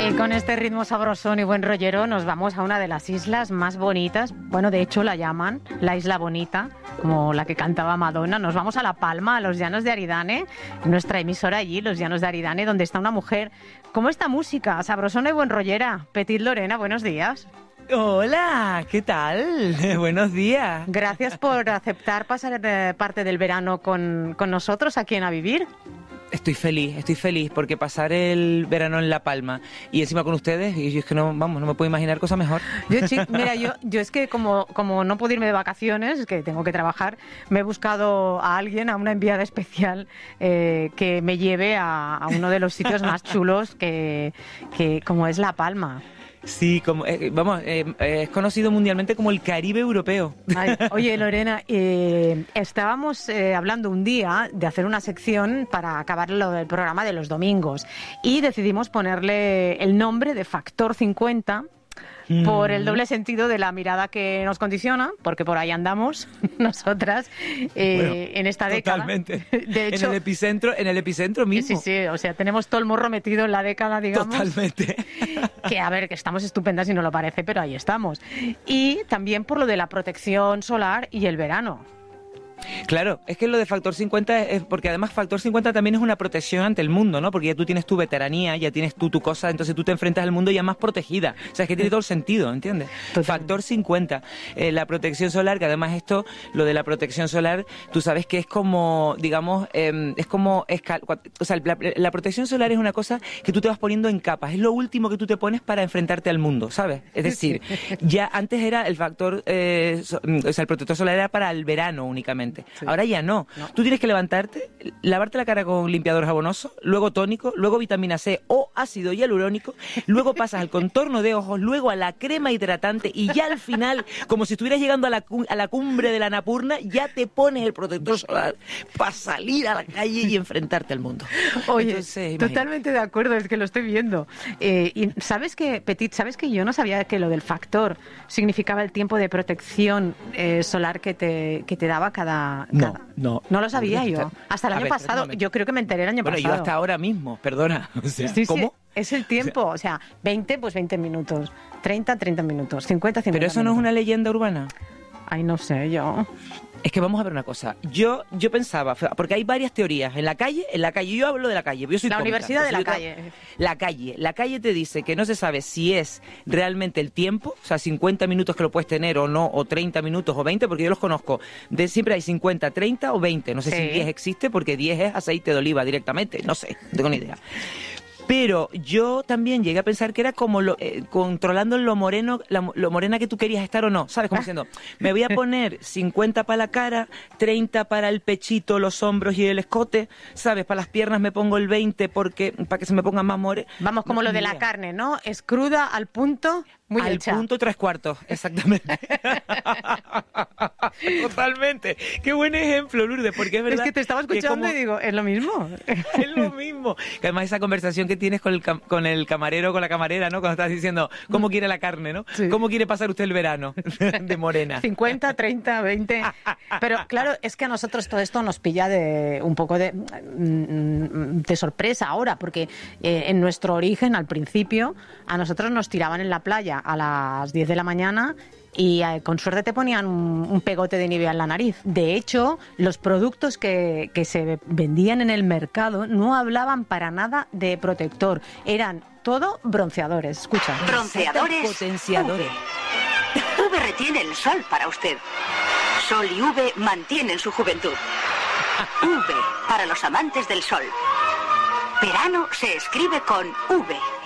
Y con este ritmo sabrosón y buen rollero nos vamos a una de las islas más bonitas. Bueno, de hecho la llaman la Isla Bonita, como la que cantaba Madonna. Nos vamos a La Palma, a los Llanos de Aridane, nuestra emisora allí, los Llanos de Aridane, donde está una mujer como esta música, sabrosona y buen rollera. Petit Lorena, buenos días. Hola, ¿qué tal? Buenos días. Gracias por aceptar pasar parte del verano con nosotros aquí en A Vivir. Estoy feliz porque pasar el verano en La Palma y encima con ustedes, y yo es que no me puedo imaginar cosa mejor. Mira, yo es que como no puedo irme de vacaciones, que tengo que trabajar, me he buscado a alguien, a una enviada especial que me lleve a uno de los sitios más chulos que como es La Palma. Sí, es conocido mundialmente como el Caribe europeo. Ay, oye, Lorena, estábamos hablando un día de hacer una sección para acabar lo del programa de los domingos y decidimos ponerle el nombre de Factor 50 por el doble sentido de la mirada que nos condiciona, porque por ahí andamos nosotras en esta década. Totalmente. De hecho, en el epicentro mismo. Sí, o sea, tenemos todo el morro metido en la década, digamos. Totalmente. Que a ver, que estamos estupendas y no lo parece, pero ahí estamos. Y también por lo de la protección solar y el verano. Claro, es que lo de Factor 50 es porque además Factor 50 también es una protección ante el mundo, ¿no? Porque ya tú tienes tu veteranía, ya tienes tú tu cosa, entonces tú te enfrentas al mundo ya más protegida. O sea, es que tiene todo el sentido, ¿entiendes? Total. Factor 50, la protección solar, que además lo de la protección solar, tú sabes que es como, digamos, o sea, la protección solar es una cosa que tú te vas poniendo en capas, es lo último que tú te pones para enfrentarte al mundo, ¿sabes? Es decir, ya antes era el factor, o sea, el protector solar era para el verano únicamente. Sí. Ahora ya no. Tú tienes que levantarte, lavarte la cara con limpiador jabonoso, luego tónico, luego vitamina C o ácido hialurónico, luego pasas al contorno de ojos, luego a la crema hidratante y ya al final, como si estuvieras llegando a la cumbre de la Annapurna, ya te pones el protector solar para salir a la calle y enfrentarte al mundo. Oye, entonces, totalmente de acuerdo, es que lo estoy viendo. Y sabes que, Petit, yo no sabía que lo del factor significaba el tiempo de protección solar que te daba cada... No lo sabía yo. Hasta el año pasado, yo creo que me enteré el año pasado. Bueno, yo hasta ahora mismo, perdona. O sea, sí, ¿cómo? Es el tiempo, o sea, 20 minutos, 30 minutos, 50 Pero eso no es una leyenda urbana. Ay, no sé, yo... Es que vamos a ver una cosa. Yo pensaba, porque hay varias teorías. En la calle, yo hablo de la calle. Yo soy la tonta, universidad de la calle. La calle te dice que no se sabe si es realmente el tiempo, o sea, 50 minutos que lo puedes tener o no, o 30 minutos o 20, porque yo los conozco. Siempre hay 50, 30 o 20. No sé si 10 existe, porque 10 es aceite de oliva directamente. No sé, no tengo ni idea. Pero yo también llegué a pensar que era como controlando lo morena que tú querías estar o no, ¿sabes? Como diciendo, me voy a poner 50 para la cara, 30 para el pechito, los hombros y el escote, ¿sabes? Para las piernas me pongo el 20 para que se me pongan más morenas. Vamos, como lo de la carne, ¿no? Es cruda, al punto, muy al hecha. Punto 3/4, exactamente. Totalmente. Qué buen ejemplo, Lourdes, porque es verdad. Es que te estaba escuchando y digo, es lo mismo. Es lo mismo. Que además esa conversación que tienes con el camarero o con la camarera, ¿no? Cuando estás diciendo, ¿cómo quiere la carne, no? Sí. ¿Cómo quiere pasar usted el verano de morena? 50, 30, 20... Pero claro, es que a nosotros todo esto nos pilla un poco de sorpresa ahora, porque en nuestro origen, al principio, a nosotros nos tiraban en la playa a las 10 de la mañana y con suerte te ponían un pegote de Nivea en la nariz. De hecho, los productos que se vendían en el mercado no hablaban para nada de protector. Eran todo bronceadores. Escucha. Bronceadores. Potenciadores. V retiene el sol para usted. Sol y V mantienen su juventud. V para los amantes del sol. Verano se escribe con V.